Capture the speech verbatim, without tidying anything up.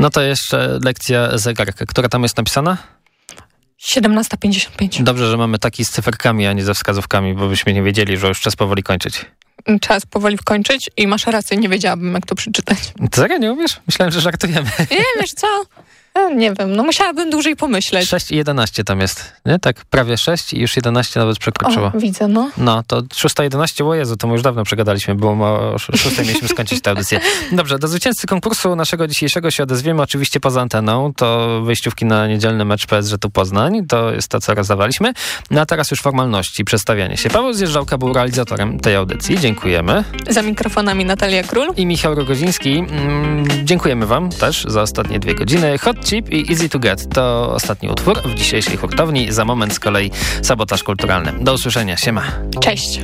No to jeszcze lekcja zegarka. Która tam jest napisana? siedemnasta pięćdziesiąt pięć. Dobrze, że mamy taki z cyferkami, a nie ze wskazówkami, bo byśmy nie wiedzieli, że już czas powoli kończyć. Czas powoli kończyć i masz rację, nie wiedziałabym, jak to przeczytać. Ty serio nie umiesz? Myślałem, że żartujemy. Nie, wiesz co? Ja nie wiem, no musiałabym dłużej pomyśleć. sześć i jedenaście tam jest, nie? Tak, prawie sześć i już jedenaście nawet przekroczyło. O, widzę, no. No, to szósta jedenaście, o Jezu, to my już dawno przegadaliśmy, bo o szóstej mieliśmy skończyć tę audycję. Dobrze, do zwycięzcy konkursu naszego dzisiejszego się odezwiemy, oczywiście poza anteną. To wyjściówki na niedzielny mecz P S G tu Poznań, to jest to, co rozdawaliśmy. No a teraz już formalności, przedstawianie się. Paweł Zjeżdżałka był realizatorem tej audycji, dziękujemy. Za mikrofonami Natalia Król I Michał Rogoziński. Mm, dziękujemy wam też za ostatnie dwie godziny. Hot Chip i Easy to Get to ostatni utwór w dzisiejszej hurtowni. Za moment z kolei sabotaż kulturalny. Do usłyszenia. Siema. Cześć.